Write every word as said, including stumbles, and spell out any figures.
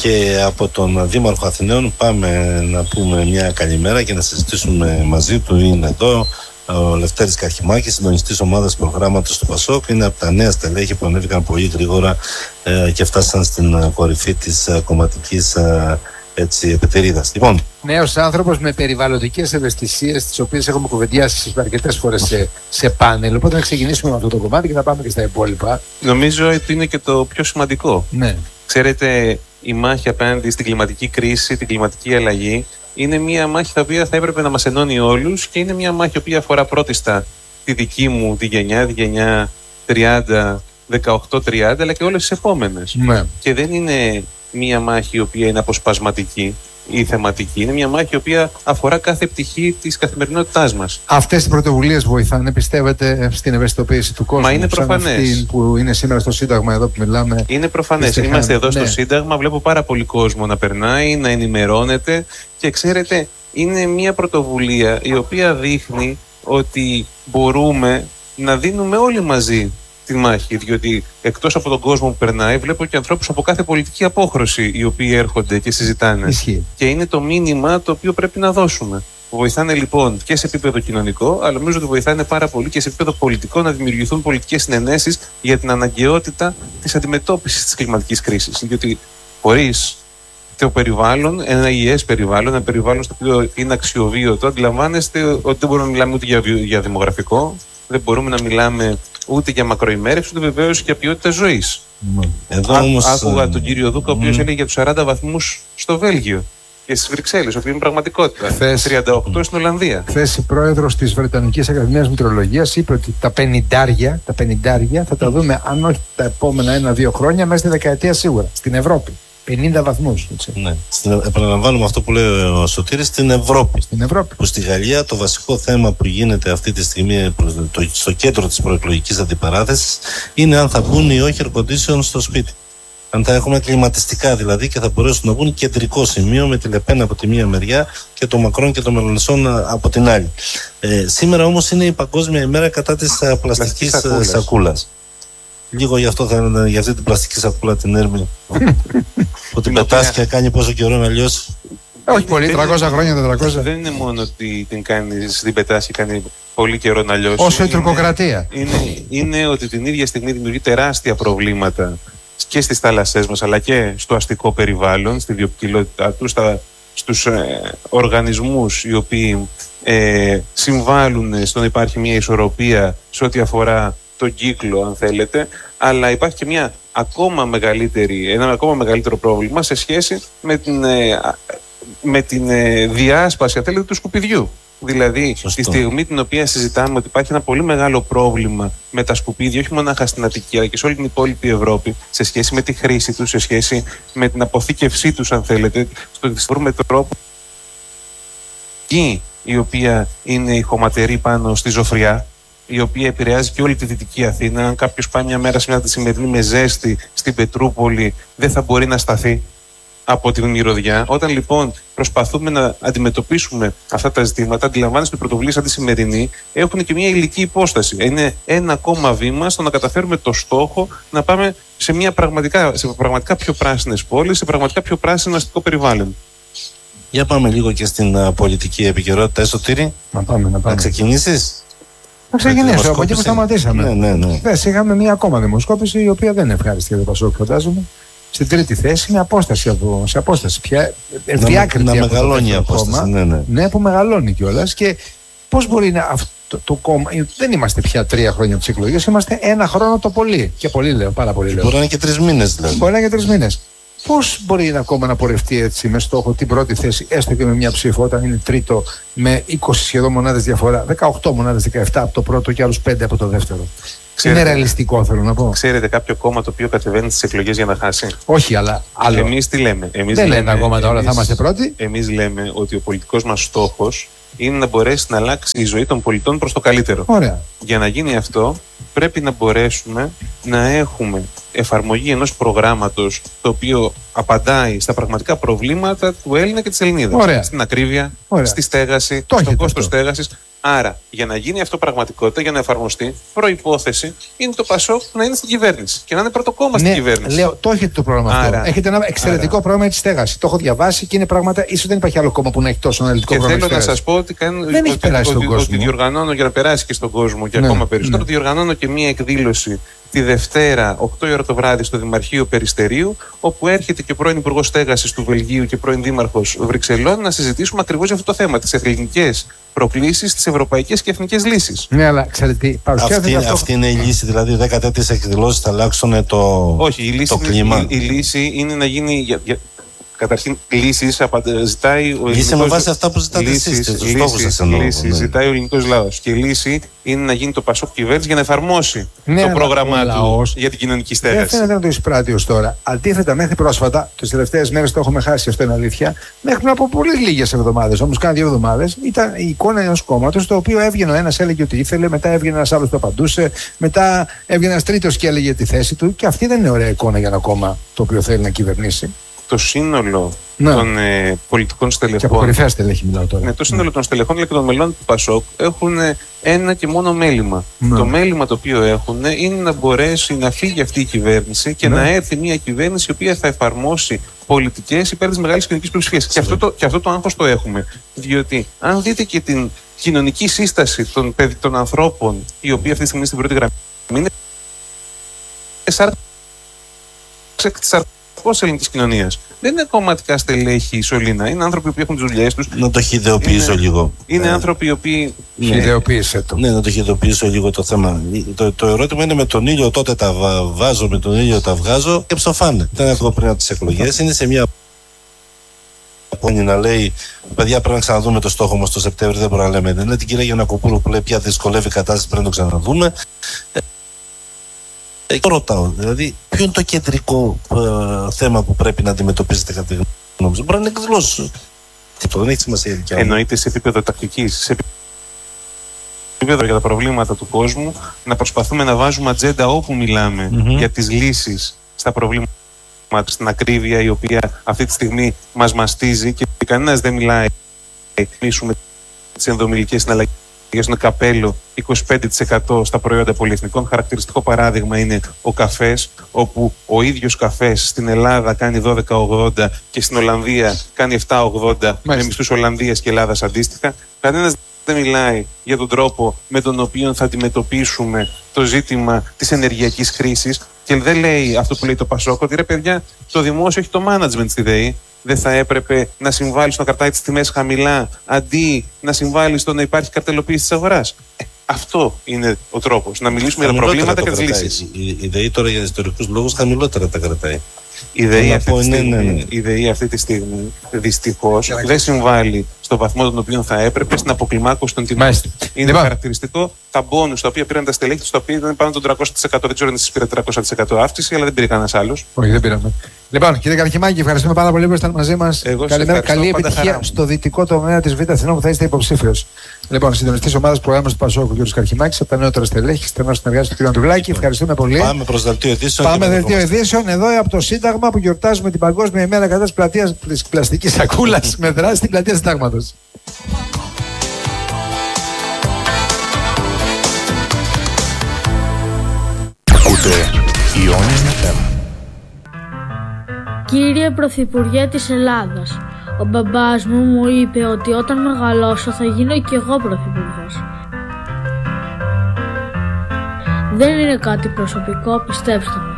Και από τον Δήμαρχο Αθηναίων πάμε να πούμε μια καλημέρα και να συζητήσουμε μαζί του. Είναι εδώ ο Λευτέρης Καχημάκης, συντονιστής ομάδας προγράμματος του ΠΑΣΟΚ. Είναι από τα νέα στελέχη που ανέβηκαν πολύ γρήγορα ε, και φτάσαν στην κορυφή της ε, κομματικής ε, επιτερίδας. Λοιπόν, νέος άνθρωπος με περιβαλλοντικές ευαισθησίες, τις οποίες έχουμε κουβεντιάσει αρκετές φορές σε, σε πάνελ. Οπότε να ξεκινήσουμε με αυτό το κομμάτι και να πάμε και στα υπόλοιπα. Νομίζω ότι είναι και το πιο σημαντικό. Ναι. Ξέρετε, η μάχη απέναντι στην κλιματική κρίση, την κλιματική αλλαγή, είναι μια μάχη τα οποία θα έπρεπε να μας ενώνει όλους και είναι μια μάχη που αφορά πρώτιστα τη δική μου τη γενιά, τη γενιά τριάντα, δεκαοκτώ τριάντα, αλλά και όλες τις επόμενες. Ναι. Και δεν είναι μια μάχη η οποία είναι αποσπασματική ή θεματική. Είναι μια μάχη η οποία αφορά κάθε πτυχή της καθημερινότητάς μας. Αυτές οι πρωτοβουλίες βοηθάνε, πιστεύετε, στην ευαισθητοποίηση του κόσμου? Μα είναι προφανές. Αυτή που είναι σήμερα στο Σύνταγμα εδώ που μιλάμε. Είναι προφανές. Είμαστε εδώ, ναι, στο Σύνταγμα. Βλέπω πάρα πολύ κόσμο να περνάει, να ενημερώνεται. Και ξέρετε, είναι μια πρωτοβουλία η οποία δείχνει ότι μπορούμε να δίνουμε όλοι μαζί τη μάχη, διότι εκτός από τον κόσμο που περνάει, βλέπω και ανθρώπους από κάθε πολιτική απόχρωση οι οποίοι έρχονται και συζητάνε. Ισχύει. Και είναι το μήνυμα το οποίο πρέπει να δώσουμε. Βοηθάνε λοιπόν και σε επίπεδο κοινωνικό, αλλά νομίζω ότι βοηθάνε πάρα πολύ και σε επίπεδο πολιτικό να δημιουργηθούν πολιτικές συνενέσεις για την αναγκαιότητα της αντιμετώπισης της κλιματικής κρίσης. Διότι χωρίς το περιβάλλον, ένα υγιές περιβάλλον, ένα περιβάλλον στο οποίο είναι αξιοβίωτο, αντιλαμβάνεστε ότι δεν μπορούμε να μιλάμε ούτε για, για δημογραφικό, δεν μπορούμε να μιλάμε ούτε για μακροημέρευση, ούτε βεβαίως για ποιότητα ζωής. Mm. Εδώ Ά, όμως... Άκουγα τον κύριο Δούκα, ο οποίος mm. έλεγε για τους σαράντα βαθμούς στο Βέλγιο και στις Βρυξέλλες, οποίο είναι πραγματικότητα. Χθες, τριάντα οκτώ στην Ολλανδία. Χθες η πρόεδρος της Βρετανικής Ακαδημίας Μετεωρολογίας είπε ότι τα πενηντάρια, τα πενηντάρια θα τα δούμε, αν όχι τα επόμενα ένα-δύο χρόνια, μέσα στη δεκαετία σίγουρα, στην Ευρώπη. πενήντα βαθμούς. Ναι. Στην, επαναλαμβάνουμε αυτό που λέει ο Σωτήρης, στην Ευρώπη. Στην Ευρώπη. Που στη Γαλλία το βασικό θέμα που γίνεται αυτή τη στιγμή το, στο κέντρο της προεκλογικής αντιπαράθεσης είναι αν θα μπουν ή όχι air condition στο σπίτι. Αν θα έχουμε κλιματιστικά δηλαδή και θα μπορέσουν να μπουν κεντρικό σημείο με τη Λεπέν από τη μία μεριά και το Μακρόν και το Μελονεσόν από την άλλη. Ε, σήμερα όμως είναι η Παγκόσμια ημέρα κατά της πλαστικής σακούλας. σακούλας. Λίγο γι' αυτό θα, για αυτή την πλαστική σακούλα την Έρμη που την πετάσει και κάνει πόσο καιρό να λιώσει. Όχι πολύ, τριακόσια χρόνια, τετρακόσια. Δεν είναι μόνο ότι την κάνεις, την πετάς και κάνει πολύ καιρό να λιώσει. Όσο η τουρκοκρατία. Είναι, είναι, είναι ότι την ίδια στιγμή δημιουργεί τεράστια προβλήματα και στις θάλασσές μας, αλλά και στο αστικό περιβάλλον, στη βιοποικιλότητά του, στα, στους ε, οργανισμούς οι οποίοι ε, συμβάλλουν στο να υπάρχει μια ισορροπία σε ό,τι αφορά τον κύκλο, αν θέλετε, αλλά υπάρχει και μια ακόμα μεγαλύτερη, ένα ακόμα μεγαλύτερο πρόβλημα σε σχέση με την, με την διάσπαση, αν θέλετε, του σκουπιδιού. Δηλαδή, Σωστό. Τη στιγμή την οποία συζητάμε ότι υπάρχει ένα πολύ μεγάλο πρόβλημα με τα σκουπίδια, όχι μόνο στην Αττική, αλλά και σε όλη την υπόλοιπη Ευρώπη, σε σχέση με τη χρήση τους, σε σχέση με την αποθήκευσή τους, αν θέλετε, στο ότι βρούμε τρόπο η οποία είναι η χωματερή πάνω στη Ζωφριά, η οποία επηρεάζει και όλη τη Δυτική Αθήνα. Αν κάποιος πάει μια μέρα σήμερα τη σημερινή με ζέστη στην Πετρούπολη, δεν θα μπορεί να σταθεί από την μυρωδιά. Όταν λοιπόν προσπαθούμε να αντιμετωπίσουμε αυτά τα ζητήματα, αντιλαμβάνεστε ότι οι πρωτοβουλίες σαν τη σημερινή έχουν και μια υλική υπόσταση. Είναι ένα ακόμα βήμα στο να καταφέρουμε το στόχο να πάμε σε, μια πραγματικά, σε πραγματικά πιο πράσινες πόλεις, σε πραγματικά πιο πράσινο αστικό περιβάλλον. Για πάμε λίγο και στην uh, πολιτική επικαιρότητα, Σωτήρη. Να πάμε, να πάμε. Να ξεκινήσεις. Να ξεκινήσω από εκεί που σταματήσαμε. Ναι, ναι, ναι. Χθες είχαμε μια ακόμα δημοσκόπηση, η οποία δεν είναι ευχάριστη για το ΠΑΣΟΚ, φαντάζομαι. Στην τρίτη θέση, με απόσταση από, σε απόσταση πια. Ευδιάκριτη να, να από μεγαλώνει η το απόσταση. κόμμα, ναι, ναι. ναι, που μεγαλώνει κιόλας. Και πώς μπορεί να αυτό το, το κόμμα. Δεν είμαστε πια τρία χρόνια από τις εκλογές, είμαστε ένα χρόνο το πολύ. Και πολύ λέω, πάρα πολύ λέω. Μπορεί να είναι και τρεις μήνες δηλαδή. Μπορεί να είναι και τρεις μήνες. Πώς μπορεί ένα κόμμα να πορευτεί έτσι με στόχο την πρώτη θέση, έστω και με μια ψήφο, όταν είναι τρίτο με είκοσι σχεδόν μονάδες διαφορά, δεκαοκτώ μονάδες, δεκαεπτά από το πρώτο και άλλους πέντε από το δεύτερο. Ξέρετε, είναι ρεαλιστικό, θέλω να πω. Ξέρετε κάποιο κόμμα το οποίο κατεβαίνει στις εκλογές για να χάσει? Όχι, αλλά άλλο. Εμείς τι λέμε? Εμείς δεν λέμε, λένε τα κόμματα όλα, θα είμαστε πρώτοι. Εμείς λέμε ότι ο πολιτικός μας στόχος είναι να μπορέσει να αλλάξει η ζωή των πολιτών προς το καλύτερο. Ωραία. Για να γίνει αυτό, πρέπει να μπορέσουμε να έχουμε εφαρμογή ενός προγράμματος το οποίο απαντάει στα πραγματικά προβλήματα του Έλληνα και της Ελληνίδας. Ωραία. Στην ακρίβεια, Ωραία. στη στέγαση, το στο κόστος στέγασης. Άρα, για να γίνει αυτό πραγματικότητα, για να εφαρμοστεί, προϋπόθεση είναι το Πασόκ να είναι στην κυβέρνηση και να είναι πρώτο κόμμα στην ναι, κυβέρνηση. Λέω, το έχετε το πρόγραμμα άρα, αυτό. Έχετε ένα εξαιρετικό άρα, πρόγραμμα για τη στέγαση. Το έχω διαβάσει και είναι πράγματα. Ίσως δεν υπάρχει άλλο κόμμα που να έχει τόσο αναλυτικό και πρόγραμμα. Και θέλω να σας πω ότι, καν, δεν ότι, έχει ότι, ότι, ότι διοργανώνω για να περάσει και στον κόσμο και ναι, ακόμα περισσότερο. Ναι. Διοργανώνω και μία εκδήλωση τη Δευτέρα, οκτώ η ώρα το βράδυ, στο Δημαρχείο Περιστερίου, όπου έρχεται και ο πρώην Υπουργός Στέγασης του Βελγίου και πρώην Δήμαρχος Βρυξελών να συζητήσουμε ακριβώς για αυτό το θέμα, τις ελληνικές προκλήσεις, τις ευρωπαϊκές και εθνικές λύσεις. Ναι, αλλά ξέρετε, αυτή, αυτό... αυτή είναι η λύση, δηλαδή δέκα τέτοιες εκδηλώσεις θα αλλάξουν το, Όχι, η λύση, το κλίμα. Η, η λύση είναι να γίνει. Για, για, καταρχήν, λύσεις ζητάει ο ελληνικός. Λύση με βάση αυτά που ζητάτε εσείς, τους στόχους σας εννοώ. Λύση ναι. ζητάει ο ελληνικός λαός. Και λύση είναι να γίνει το Πασόκ κυβέρνηση για να εφαρμόσει ναι, το πρόγραμμά του λαός για την κοινωνική στέγαση. Δεν φαίνεται να το εισπράττει ως τώρα. Αντίθετα, μέχρι πρόσφατα, τις τελευταίες μέρες το έχουμε χάσει, αυτό είναι αλήθεια, μέχρι πριν από πολύ λίγες εβδομάδες, όμως κάνα δύο εβδομάδες, ήταν η εικόνα ενός κόμματος το οποίο έβγαινε ο ένας, έλεγε ότι ήθελε, μετά έβγαινε ένας άλλος το απαντούσε, μετά έβγαινε ένας τρίτος και έλεγε τη θέση του. Και αυτή δεν είναι ωραία εικόνα για ένα κόμμα το οποίο θέλει να κυβερνήσει. Το σύνολο ναι. των ε, πολιτικών στελεχών. Και από κορυφαία στελέχη μιλάω τώρα. Ναι, το σύνολο ναι. των στελεχών αλλά και των μελών του Πασόκ έχουν ένα και μόνο μέλημα. Ναι. Το μέλημα το οποίο έχουν είναι να μπορέσει να φύγει αυτή η κυβέρνηση και ναι. να έρθει μια κυβέρνηση η οποία θα εφαρμόσει πολιτικές υπέρ της μεγάλης κοινωνικής πλειοψηφίας. Και αυτό το, και αυτό το άγχος το έχουμε. Διότι αν δείτε και την κοινωνική σύσταση των, των ανθρώπων, οι οποίοι αυτή τη στιγμή στην πρώτη γραμμή είναι της ελληνικής κοινωνίας. Δεν είναι κομματικά στελέχη η σωλήνα. Είναι άνθρωποι που έχουν τις δουλειές τους. Να το χειδεοποιήσω είναι, λίγο. Είναι ε, άνθρωποι οι οποίοι. Ναι. Χειδεοποίησε το. Ναι, να το χειδεοποιήσω λίγο το θέμα. Το, το ερώτημα είναι με τον ήλιο τότε τα βάζω, με τον ήλιο τα βγάζω και ψοφάνε. Ήταν αυτό πριν από τις εκλογές. Είναι σε μια πόνη να λέει: παιδιά, πρέπει να ξαναδούμε το στόχο μας το Σεπτέμβριο. Δεν μπορούμε να λέμε. Δεν είναι την κυρία Γιαννακοπούλου που λέει: πια δυσκολεύει η κατάσταση, πρέπει να το ξαναδούμε. Το ρωτάω, δηλαδή, ποιο είναι το κεντρικό ε, θέμα που πρέπει να αντιμετωπίζετε κατά τη γνώμη σας? Μπορεί να είναι εκδηλώσεις. Αυτό δεν έχει σημασία. Εννοείται σε επίπεδο τακτικής, σε επίπεδο για τα προβλήματα του κόσμου, να προσπαθούμε να βάζουμε ατζέντα όπου μιλάμε mm-hmm. για τις λύσεις στα προβλήματα, στην ακρίβεια η οποία αυτή τη στιγμή μας μαστίζει και κανένας δεν μιλάει να κλείσουμε τις ενδομιλικές συναλλαγές στο καπέλο είκοσι πέντε τοις εκατό στα προϊόντα πολυεθνικών. Χαρακτηριστικό παράδειγμα είναι ο καφές, όπου ο ίδιος καφές στην Ελλάδα κάνει δώδεκα ογδόντα και στην Ολλανδία κάνει επτά ογδόντα με μισθούς Ολλανδίας και Ελλάδας αντίστοιχα. Κανένας δεν μιλάει για τον τρόπο με τον οποίο θα αντιμετωπίσουμε το ζήτημα της ενεργειακής χρήσης και δεν λέει αυτό που λέει το Πασόκ, ότι ρε παιδιά, το δημόσιο έχει το management στη ΔΕΗ. Δεν θα έπρεπε να συμβάλλει στο να κρατάει τις τιμές χαμηλά αντί να συμβάλλει στο να υπάρχει καρτελοποίηση της αγοράς? Ε, αυτό είναι ο τρόπος. Να μιλήσουμε για τα προβλήματα και τις λύσεις. Η, η ΔΕΗ τώρα για ιστορικούς λόγους χαμηλότερα τα κρατάει. Η ΔΕΗ αυτή, ναι, ναι, ναι. η ΔΕΗ αυτή τη στιγμή δυστυχώς δεν συμβάλλει στο βαθμό τον οποίο θα έπρεπε στην αποκλιμάκωση των τιμών. Είναι λοιπόν χαρακτηριστικό τα μπόνους τα οποία πήραν τα στελέχη τους, τα οποία ήταν πάνω των τριακόσια τοις εκατό. Δεν ξέρω αν εσείς πήρατε τριακόσια τοις εκατό αύξηση, αλλά δεν πήρε κανένας άλλος. Όχι, δεν πήραμε. Λοιπόν, κύριε Καρχιμάκη, ευχαριστούμε πάρα πολύ που ήσασταν μαζί μας. Καλημέρα, καλή επιτυχία στο δυτικό τομέα της Β' Αθηνών που θα είστε υποψήφιος. Λοιπόν, συντονιστής ομάδας προγράμματος του Πασόκ, ο κ. Καρχιμάκης, από τα νεότερα στελέχη, στενός συνεργάτης του κ. Ανδρουλάκη. Ευχαριστούμε πολύ. Πάμε προς δελτίο ειδήσεων. Πάμε δελτίο ειδήσεων εδώ από το Σύνταγμα που γιορτάζουμε την Παγκόσμια ημέρα κατά της πλατείας της πλαστικής σακούλας με δράση στην πλατεία Συντάγματος. Κύριε Πρωθυπουργέ της Ελλάδας, ο μπαμπάς μου μου είπε ότι όταν μεγαλώσω θα γίνω κι εγώ πρωθυπουργός. Δεν είναι κάτι προσωπικό, πιστέψτε μου.